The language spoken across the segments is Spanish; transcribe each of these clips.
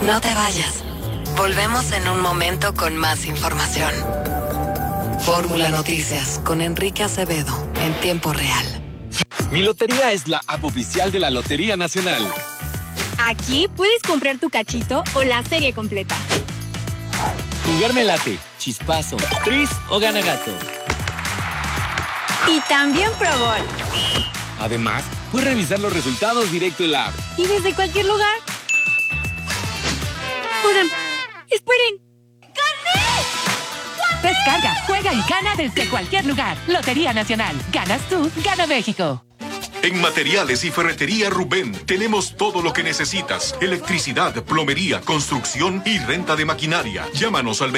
No te vayas. Volvemos en un momento con más información. Fórmula Noticias con Enrique Acevedo en tiempo real. Mi Lotería es la app oficial de la Lotería Nacional. Aquí puedes comprar tu cachito o la serie completa. Jugarme late, chispazo, tris o gana gato. Y también Pro Bowl. Además, puedes revisar los resultados directo en la app. Y desde cualquier lugar. Oigan, esperen. ¡Gané! Descarga, juega y gana desde cualquier lugar. Lotería Nacional. Ganas tú, gana México. En Materiales y Ferretería Rubén tenemos todo lo que necesitas. Electricidad, plomería, construcción y renta de maquinaria. Llámanos al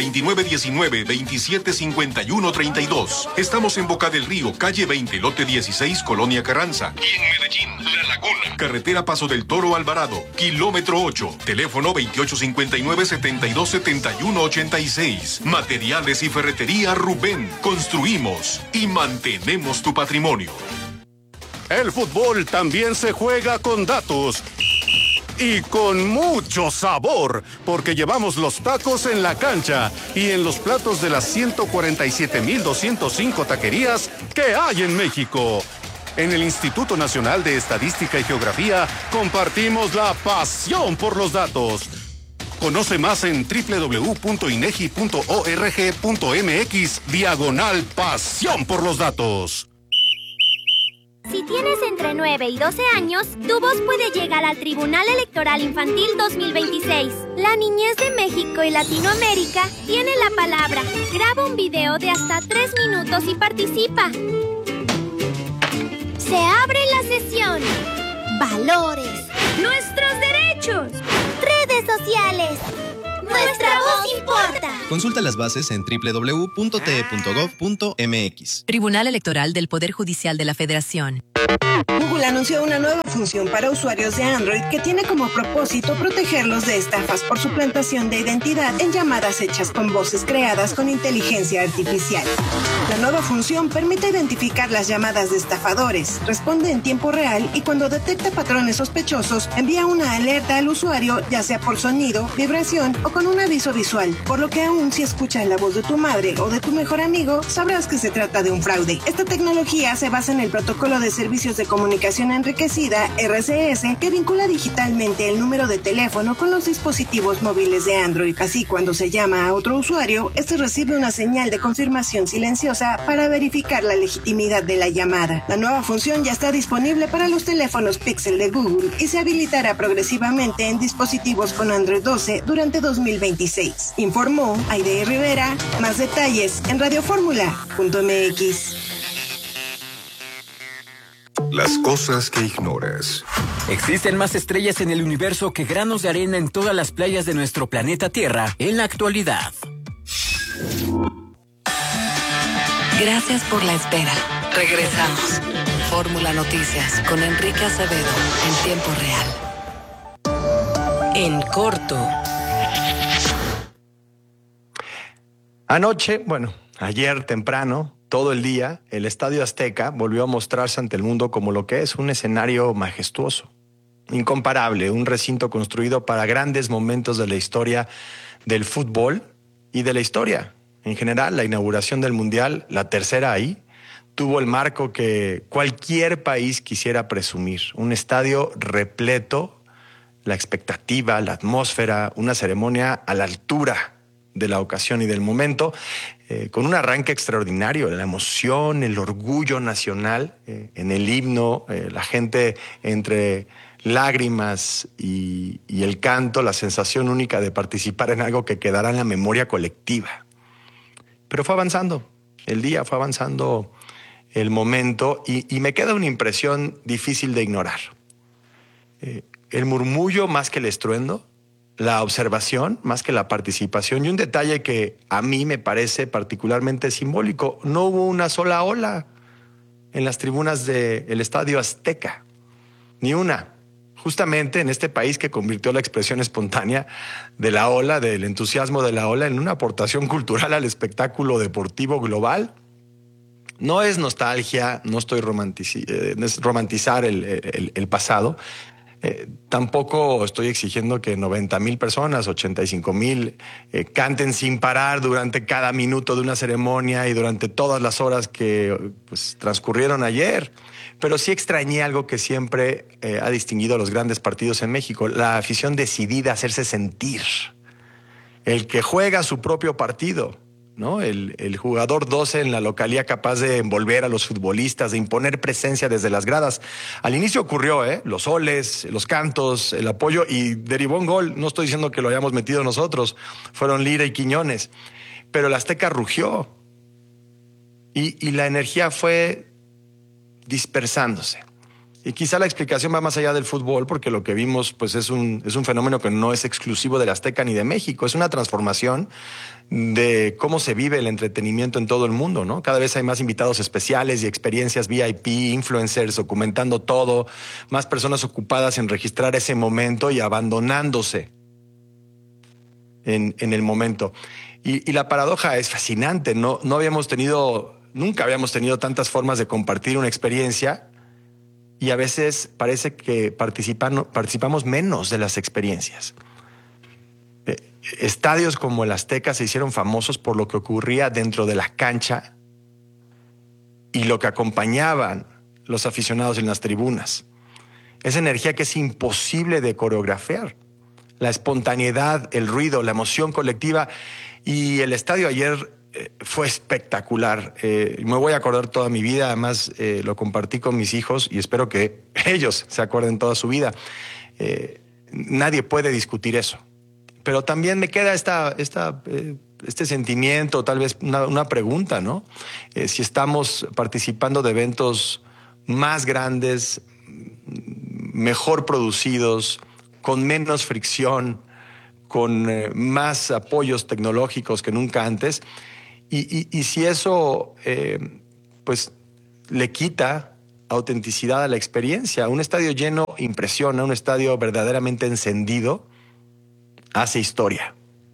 2919-275132. Estamos en Boca del Río, calle 20, lote 16, Colonia Carranza. Y en Medellín, La Laguna. Carretera Paso del Toro Alvarado, kilómetro 8. Teléfono 2859-727186. Materiales y Ferretería Rubén. Construimos y mantenemos tu patrimonio. El fútbol también se juega con datos y con mucho sabor, porque llevamos los tacos en la cancha y en los platos de las 147,205 taquerías que hay en México. En el Instituto Nacional de Estadística y Geografía compartimos la pasión por los datos. Conoce más en www.inegi.org.mx/pasión por los datos. Si tienes entre 9 y 12 años, tu voz puede llegar al Tribunal Electoral Infantil 2026. La niñez de México y Latinoamérica tiene la palabra. Graba un video de hasta 3 minutos y participa. Se abre la sesión. Valores. Nuestros derechos. Redes sociales. Nuestra voz importa. Consulta las bases en www.te.gov.mx. Tribunal Electoral del Poder Judicial de la Federación. Google anunció una nueva función para usuarios de Android que tiene como propósito protegerlos de estafas por suplantación de identidad en llamadas hechas con voces creadas con inteligencia artificial. La nueva función permite identificar las llamadas de estafadores, responde en tiempo real y cuando detecta patrones sospechosos, envía una alerta al usuario, ya sea por sonido, vibración o con un aviso visual, por lo que aún si escuchas la voz de tu madre o de tu mejor amigo, sabrás que se trata de un fraude. Esta tecnología se basa en el protocolo de servicios de comunicación enriquecida, RCS, que vincula digitalmente el número de teléfono con los dispositivos móviles de Android. Así, cuando se llama a otro usuario, este recibe una señal de confirmación silenciosa para verificar la legitimidad de la llamada. La nueva función ya está disponible para los teléfonos Pixel de Google y se habilitará progresivamente en dispositivos con Android 12 durante 2026. Informó Aide Rivera. Más detalles en radioformula.mx. Las cosas que ignoras. Existen más estrellas en el universo que granos de arena en todas las playas de nuestro planeta Tierra en la actualidad. Gracias por la espera. Regresamos. Fórmula Noticias con Enrique Acevedo en tiempo real. En corto. Ayer temprano, todo el día, el Estadio Azteca volvió a mostrarse ante el mundo como lo que es un escenario majestuoso, incomparable, un recinto construido para grandes momentos de la historia del fútbol y de la historia. En general, la inauguración del Mundial, la tercera ahí, tuvo el marco que cualquier país quisiera presumir. Un estadio repleto, la expectativa, la atmósfera, una ceremonia a la altura de la ocasión y del momento, con un arranque extraordinario, la emoción, el orgullo nacional, en el himno, la gente entre lágrimas y el canto, la sensación única de participar en algo que quedará en la memoria colectiva. Pero fue avanzando, el día fue avanzando, el momento, y me queda una impresión difícil de ignorar. El murmullo más que el estruendo, la observación más que la participación, y un detalle que a mí me parece particularmente simbólico: no hubo una sola ola en las tribunas del Estadio Azteca, ni una. Justamente en este país que convirtió la expresión espontánea de la ola, del entusiasmo de la ola, en una aportación cultural al espectáculo deportivo global. No es nostalgia, no estoy romantizar el pasado, Tampoco estoy exigiendo que 90,000 personas, 85,000, canten sin parar durante cada minuto de una ceremonia y durante todas las horas que pues, transcurrieron ayer. Pero sí extrañé algo que siempre ha distinguido a los grandes partidos en México, la afición decidida a hacerse sentir. El que juega su propio partido, ¿no? El jugador 12 en la localía capaz de envolver a los futbolistas, de imponer presencia desde las gradas. Al inicio ocurrió, los oles, los cantos, el apoyo y derivó un gol. No estoy diciendo que lo hayamos metido nosotros, fueron Lira y Quiñones, pero el Azteca rugió y la energía fue dispersándose. Y quizá la explicación va más allá del fútbol, porque lo que vimos pues, es un fenómeno que no es exclusivo del Azteca ni de México. Es una transformación de cómo se vive el entretenimiento en todo el mundo, ¿no? Cada vez hay más invitados especiales y experiencias VIP, influencers documentando todo, más personas ocupadas en registrar ese momento y abandonándose en el momento. Y la paradoja es fascinante. Nunca habíamos tenido tantas formas de compartir una experiencia. Y a veces parece que participamos menos de las experiencias. Estadios como el Azteca se hicieron famosos por lo que ocurría dentro de la cancha y lo que acompañaban los aficionados en las tribunas. Esa energía que es imposible de coreografiar. La espontaneidad, el ruido, la emoción colectiva. Y el estadio ayer fue espectacular. Me voy a acordar toda mi vida. Además, lo compartí con mis hijos y espero que ellos se acuerden toda su vida. Nadie puede discutir eso. Pero también me queda este sentimiento, tal vez una pregunta, ¿no? Si estamos participando de eventos más grandes, mejor producidos, con menos fricción, con más apoyos tecnológicos que nunca antes. Y si eso pues le quita autenticidad a la experiencia. Un estadio lleno impresiona, un estadio verdaderamente encendido hace historia.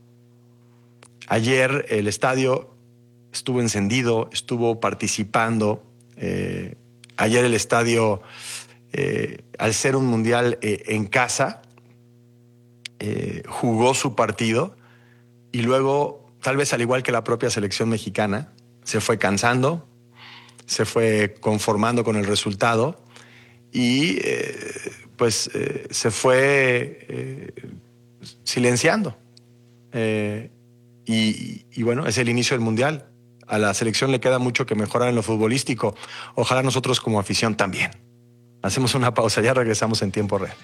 Ayer el estadio estuvo encendido, estuvo participando. Ayer el estadio, al ser un mundial en casa, jugó su partido y luego, tal vez al igual que la propia selección mexicana, se fue cansando, se fue conformando con el resultado y se fue silenciando. Y bueno, es el inicio del Mundial. A la selección le queda mucho que mejorar en lo futbolístico. Ojalá nosotros como afición también. Hacemos una pausa, ya regresamos en tiempo real.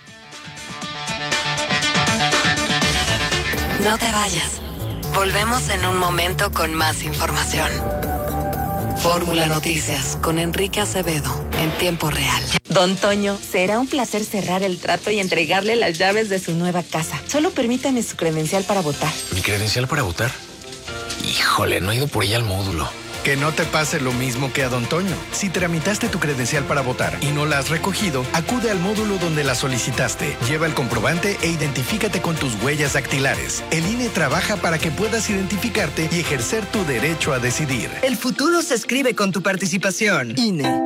No te vayas. Volvemos en un momento con más información. Fórmula Noticias con Enrique Acevedo en tiempo real. Don Toño, será un placer cerrar el trato y entregarle las llaves de su nueva casa. Solo permítame su credencial para votar. ¿Mi credencial para votar? Híjole, no he ido por ella al módulo. Que no te pase lo mismo que a Don Toño. Si tramitaste tu credencial para votar y no la has recogido, acude al módulo donde la solicitaste. Lleva el comprobante e identifícate con tus huellas dactilares. El INE trabaja para que puedas identificarte y ejercer tu derecho a decidir. El futuro se escribe con tu participación. INE.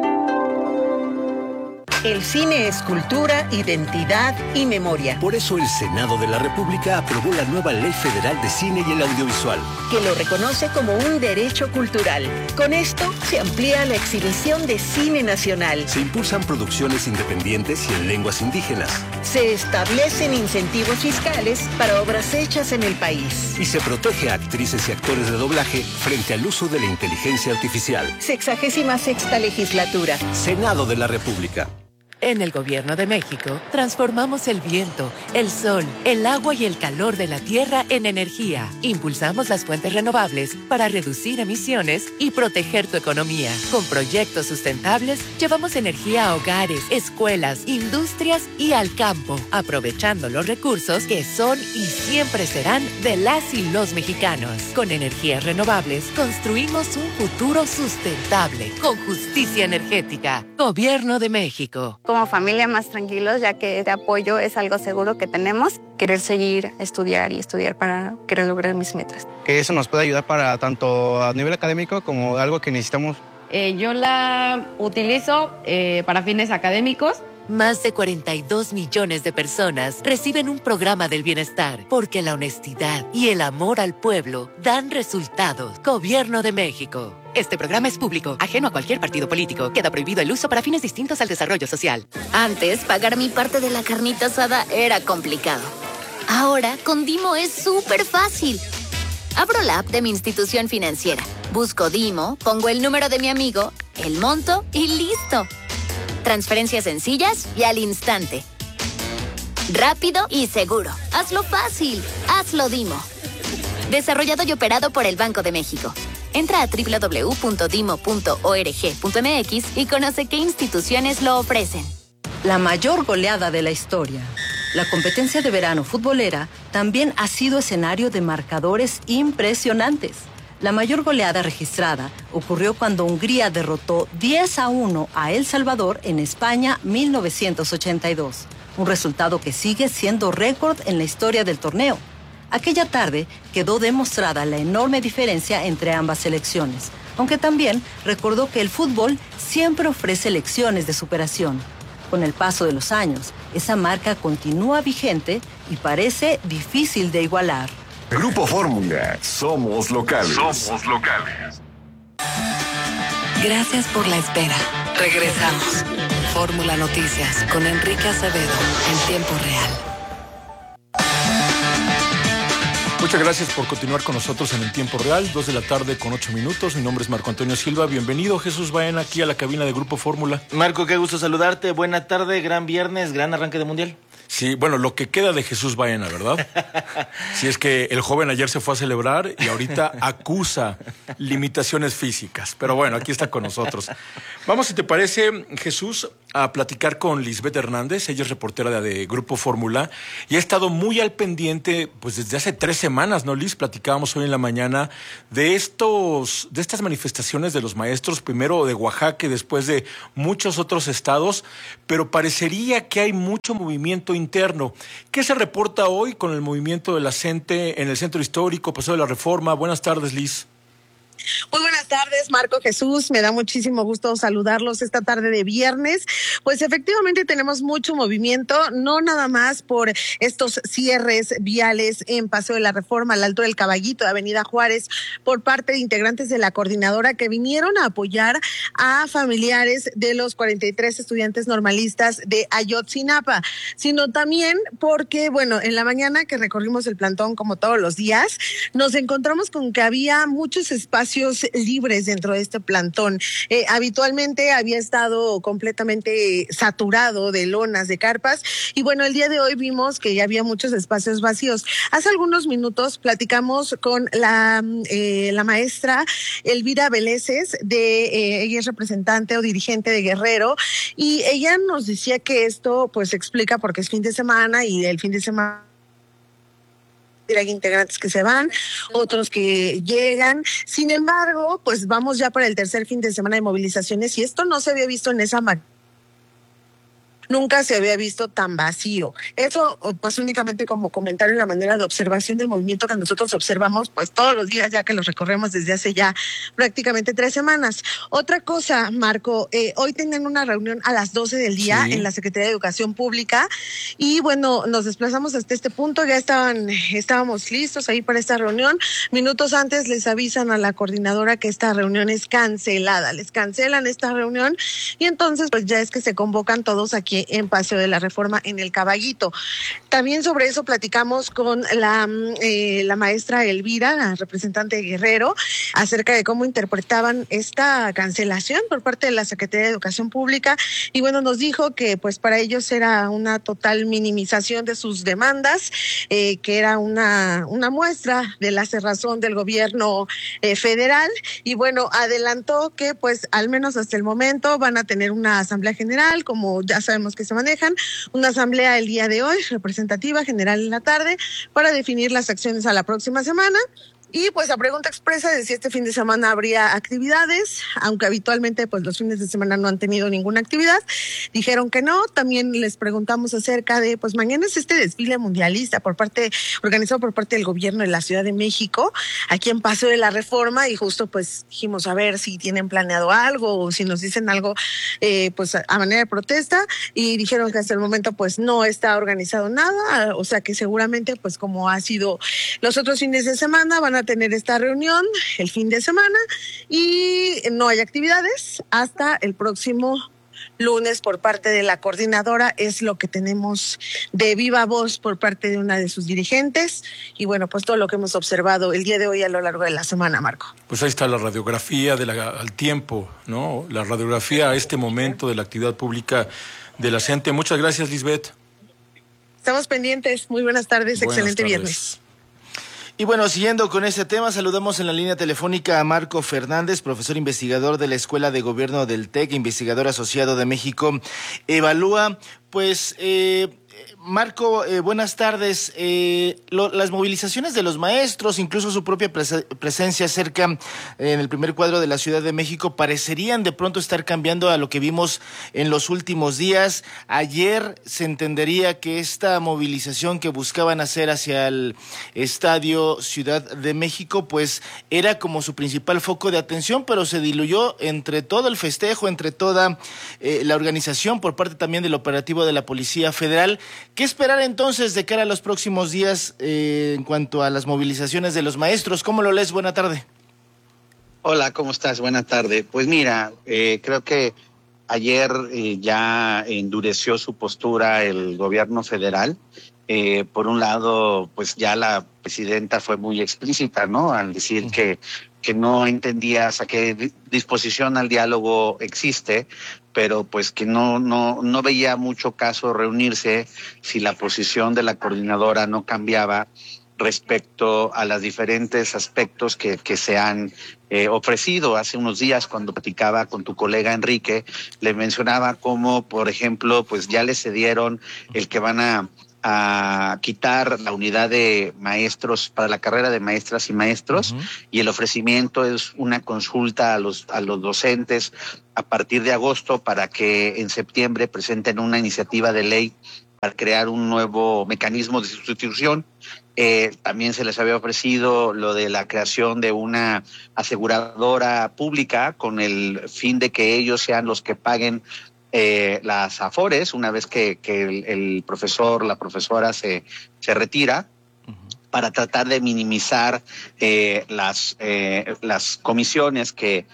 El cine es cultura, identidad y memoria. Por eso el Senado de la República aprobó la nueva Ley Federal de Cine y el Audiovisual, que lo reconoce como un derecho cultural. Con esto se amplía la exhibición de cine nacional. Se impulsan producciones independientes y en lenguas indígenas. Se establecen incentivos fiscales para obras hechas en el país. Y se protege a actrices y actores de doblaje frente al uso de la inteligencia artificial. 66ª legislatura. Senado de la República. En el Gobierno de México, transformamos el viento, el sol, el agua y el calor de la tierra en energía. Impulsamos las fuentes renovables para reducir emisiones y proteger tu economía. Con proyectos sustentables, llevamos energía a hogares, escuelas, industrias y al campo, aprovechando los recursos que son y siempre serán de las y los mexicanos. Con energías renovables, construimos un futuro sustentable, con justicia energética. Gobierno de México. Como familia más tranquilos, ya que este apoyo es algo seguro que tenemos. Querer seguir, estudiar para querer lograr mis metas. Que eso nos puede ayudar para tanto a nivel académico como algo que necesitamos. Yo la utilizo para fines académicos Más de 42 millones de personas reciben un programa del bienestar porque la honestidad y el amor al pueblo dan resultados. Gobierno de México. Este programa es público, ajeno a cualquier partido político. Queda prohibido el uso para fines distintos al desarrollo social. Antes, pagar mi parte de la carnita asada era complicado. Ahora, con Dimo es súper fácil. Abro la app de mi institución financiera, busco Dimo, pongo el número de mi amigo, el monto y listo. Transferencias sencillas y al instante. Rápido y seguro. Hazlo fácil. Hazlo Dimo. Desarrollado y operado por el Banco de México. Entra a www.dimo.org.mx y conoce qué instituciones lo ofrecen. La mayor goleada de la historia. La competencia de verano futbolera también ha sido escenario de marcadores impresionantes. La mayor goleada registrada ocurrió cuando Hungría derrotó 10-1 a El Salvador en España 1982. Un resultado que sigue siendo récord en la historia del torneo. Aquella tarde quedó demostrada la enorme diferencia entre ambas selecciones, aunque también recordó que el fútbol siempre ofrece lecciones de superación. Con el paso de los años, esa marca continúa vigente y parece difícil de igualar. Grupo Fórmula, somos locales. Somos locales. Gracias por la espera. Regresamos. Fórmula Noticias con Enrique Acevedo en tiempo real. Muchas gracias por continuar con nosotros en el tiempo real, 2 de la tarde con 8 minutos. Mi nombre es Marco Antonio Silva. Bienvenido, Jesús Baena, aquí a la cabina de Grupo Fórmula. Marco, qué gusto saludarte. Buena tarde, gran viernes, gran arranque de Mundial. Sí, bueno, lo que queda de Jesús Baena, ¿verdad? Sí, es que el joven ayer se fue a celebrar y ahorita acusa limitaciones físicas. Pero bueno, aquí está con nosotros. Vamos, si te parece, Jesús, a platicar con Lisbeth Hernández. Ella es reportera de Grupo Fórmula y ha estado muy al pendiente, pues desde hace 3 semanas, ¿no, Liz? Platicábamos hoy en la mañana de estas manifestaciones de los maestros, primero de Oaxaca y después de muchos otros estados, pero parecería que hay mucho movimiento interno. ¿Qué se reporta hoy con el movimiento de la CENTE en el Centro Histórico, Paseo de la Reforma? Buenas tardes, Liz. Muy buenas tardes, Marco, Jesús. Me da muchísimo gusto saludarlos esta tarde de viernes. Pues efectivamente tenemos mucho movimiento, no nada más por estos cierres viales en Paseo de la Reforma, al Alto del Caballito, de Avenida Juárez, por parte de integrantes de la coordinadora que vinieron a apoyar a familiares de los 43 estudiantes normalistas de Ayotzinapa, sino también porque, bueno, en la mañana que recorrimos el plantón como todos los días, nos encontramos con que había muchos espacios libres dentro de este plantón. Habitualmente había estado completamente saturado de lonas, de carpas, y bueno, el día de hoy vimos que ya había muchos espacios vacíos. Hace algunos minutos platicamos con la maestra Elvira Veleses, ella es representante o dirigente de Guerrero, y ella nos decía que esto pues explica porque es fin de semana y el fin de semana hay integrantes que se van, otros que llegan. Sin embargo, pues vamos ya para el tercer fin de semana de movilizaciones y esto no se había visto en esa magnitud. Nunca se había visto tan vacío. Eso, pues únicamente como comentario, la manera de observación del movimiento que nosotros observamos, pues todos los días, ya que los recorremos desde hace ya prácticamente 3 semanas. Otra cosa, Marco, hoy tenían una reunión a las 12 del día en la Secretaría de Educación Pública y bueno, nos desplazamos hasta este punto, ya estábamos listos ahí para esta reunión. Minutos antes les avisan a la coordinadora que esta reunión es cancelada, les cancelan esta reunión y entonces pues ya es que se convocan todos aquí en Paseo de la Reforma en el Caballito. También sobre eso platicamos con la maestra Elvira, la representante de Guerrero, acerca de cómo interpretaban esta cancelación por parte de la Secretaría de Educación Pública y bueno, nos dijo que pues para ellos era una total minimización de sus demandas, que era una muestra de la cerrazón del gobierno federal y bueno, adelantó que pues al menos hasta el momento van a tener una asamblea general, como ya sabemos que se manejan, una asamblea el día de hoy, representativa, general en la tarde, para definir las acciones a la próxima semana. Y pues a pregunta expresa de si este fin de semana habría actividades, aunque habitualmente pues los fines de semana no han tenido ninguna actividad, dijeron que no. También les preguntamos acerca de, pues mañana es este desfile mundialista organizado por parte del gobierno de la Ciudad de México, aquí en Paseo de la Reforma, y justo pues dijimos a ver si tienen planeado algo o si nos dicen algo pues a manera de protesta, y dijeron que hasta el momento pues no está organizado nada, o sea que seguramente pues como ha sido los otros fines de semana van a tener esta reunión el fin de semana y no hay actividades hasta el próximo lunes por parte de la coordinadora. Es lo que tenemos de viva voz por parte de una de sus dirigentes y bueno, pues todo lo que hemos observado el día de hoy a lo largo de la semana, Marco. Pues ahí está la radiografía al tiempo, ¿no? La radiografía a este momento de la actividad pública de la CENTE. Muchas gracias, Lisbeth. Estamos pendientes. Muy buenas tardes. Excelente viernes. Y bueno, siguiendo con este tema, saludamos en la línea telefónica a Marco Fernández, profesor investigador de la Escuela de Gobierno del TEC, investigador asociado de México Evalúa. Pues, Marco, buenas tardes. Las movilizaciones de los maestros, incluso su propia presencia cerca en el primer cuadro de la Ciudad de México, parecerían de pronto estar cambiando a lo que vimos en los últimos días. Ayer se entendería que esta movilización que buscaban hacer hacia el Estadio Ciudad de México, pues era como su principal foco de atención, pero se diluyó entre todo el festejo, entre toda la organización por parte también del operativo de la Policía Federal. ¿Qué esperar entonces de cara a los próximos días en cuanto a las movilizaciones de los maestros? ¿Cómo lo lees? Buena tarde. Hola, ¿cómo estás? Buena tarde. Pues mira, creo que ayer ya endureció su postura el gobierno federal. Por un lado, pues ya la presidenta fue muy explícita, ¿no? Al decir que no entendía hasta qué disposición al diálogo existe, pero pues que no veía mucho caso reunirse si la posición de la coordinadora no cambiaba respecto a los diferentes aspectos que se han ofrecido. Hace unos días, cuando platicaba con tu colega Enrique, le mencionaba cómo, por ejemplo, pues ya le cedieron el que van a quitar la unidad de maestros para la carrera de maestras y maestros, y el ofrecimiento es una consulta a los docentes a partir de agosto para que en septiembre presenten una iniciativa de ley para crear un nuevo mecanismo de sustitución. También se les había ofrecido lo de la creación de una aseguradora pública con el fin de que ellos sean los que paguen las afores una vez que el profesor, la profesora se retira, para tratar de minimizar las comisiones que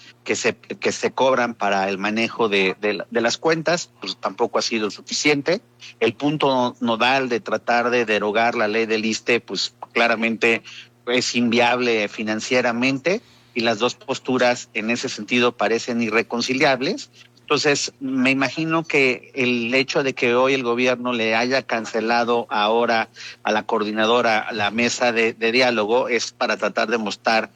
se cobran para el manejo de las cuentas. Pues tampoco ha sido suficiente. El punto nodal de tratar de derogar la ley del ISSSTE, pues claramente es inviable financieramente, y las dos posturas en ese sentido parecen irreconciliables. Entonces, me imagino que el hecho de que hoy el gobierno le haya cancelado ahora a la coordinadora la mesa de diálogo es para tratar de mostrar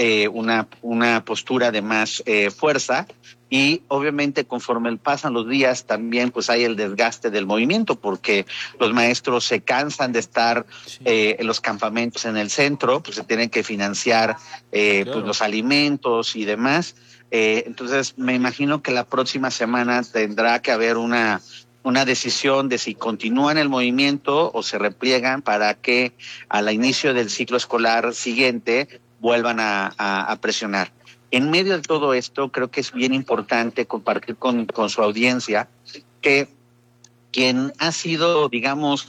una postura de más fuerza, y obviamente conforme pasan los días también pues hay el desgaste del movimiento, porque los maestros se cansan de estar en los campamentos en el centro, pues se tienen que financiar pues los alimentos y demás. Entonces me imagino que la próxima semana tendrá que haber una decisión de si continúan el movimiento o se repliegan para que al inicio del ciclo escolar siguiente vuelvan a presionar. En medio de todo esto, creo que es bien importante compartir con su audiencia que quien ha sido, digamos,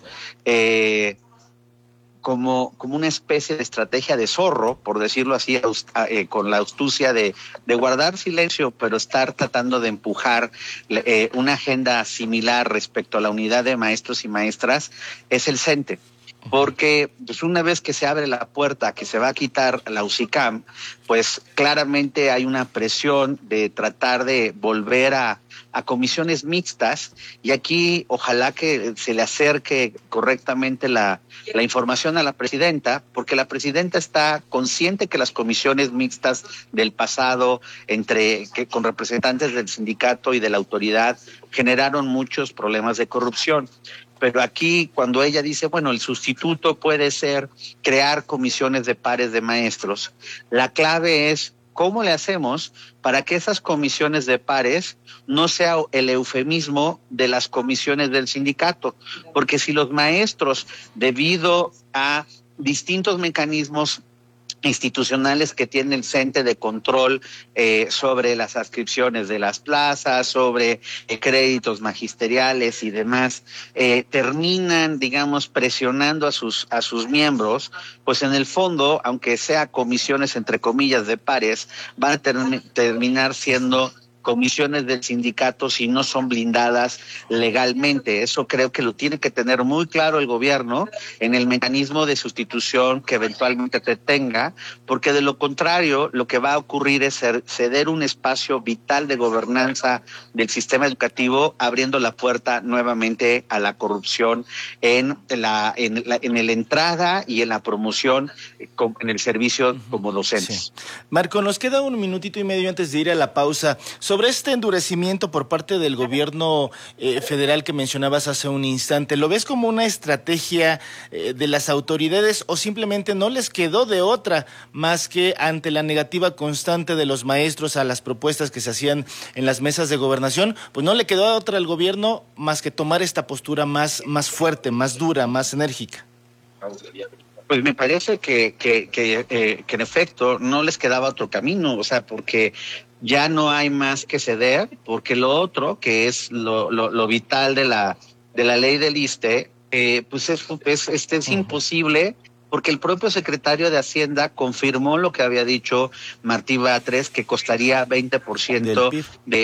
como una especie de estrategia de zorro, por decirlo así, con la astucia de guardar silencio, pero estar tratando de empujar una agenda similar respecto a la unidad de maestros y maestras, es el CENTE. Porque pues una vez que se abre la puerta que se va a quitar la UCICAM, pues claramente hay una presión de tratar de volver a comisiones mixtas, y aquí ojalá que se le acerque correctamente la información a la presidenta, porque la presidenta está consciente que las comisiones mixtas del pasado con representantes del sindicato y de la autoridad generaron muchos problemas de corrupción. pero aquí cuando ella dice, bueno, el sustituto puede ser crear comisiones de pares de maestros, la clave es cómo le hacemos para que esas comisiones de pares no sea el eufemismo de las comisiones del sindicato, porque si los maestros, debido a distintos mecanismos institucionales que tiene el CENTE de control sobre las adscripciones de las plazas, sobre créditos magisteriales y demás, terminan, digamos, presionando a sus miembros, pues en el fondo, aunque sea comisiones entre comillas de pares, van a terminar siendo comisiones del sindicato si no son blindadas legalmente. Eso creo que lo tiene que tener muy claro el gobierno en el mecanismo de sustitución que eventualmente tenga, porque de lo contrario lo que va a ocurrir es ceder un espacio vital de gobernanza del sistema educativo, abriendo la puerta nuevamente a la corrupción en la entrada y en la promoción en el servicio como docentes. Sí. Marco, nos queda un minutito y medio antes de ir a la pausa. Sobre este endurecimiento por parte del gobierno federal que mencionabas hace un instante, ¿lo ves como una estrategia de las autoridades o simplemente no les quedó de otra más que ante la negativa constante de los maestros a las propuestas que se hacían en las mesas de gobernación, pues no le quedó a otra al gobierno más que tomar esta postura más fuerte, más dura, más enérgica? Pues me parece que en efecto no les quedaba otro camino, o sea, porque ya no hay más que ceder, porque lo otro, que es lo vital de la ley del ISSSTE, pues es imposible, porque el propio secretario de Hacienda confirmó lo que había dicho Martí Batres, que costaría 20%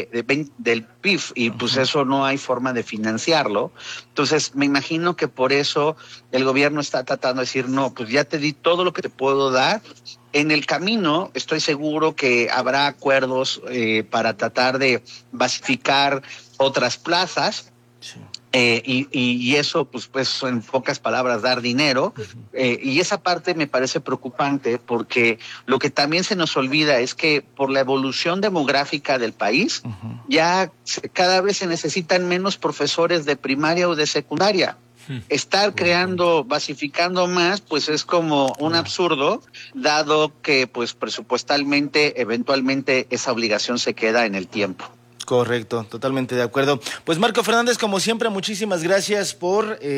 del PIB, y pues eso no hay forma de financiarlo. Entonces me imagino que por eso el gobierno está tratando de decir, no, pues ya te di todo lo que te puedo dar. En el camino estoy seguro que habrá acuerdos para tratar de basificar otras plazas. Sí. Y eso, pues en pocas palabras, dar dinero. Y esa parte me parece preocupante, porque lo que también se nos olvida es que por la evolución demográfica del país, ya cada vez se necesitan menos profesores de primaria o de secundaria. Estar basificando más, pues es como un absurdo, dado que pues presupuestalmente, eventualmente esa obligación se queda en el tiempo. Correcto, totalmente de acuerdo. Pues Marco Fernández, como siempre, muchísimas gracias por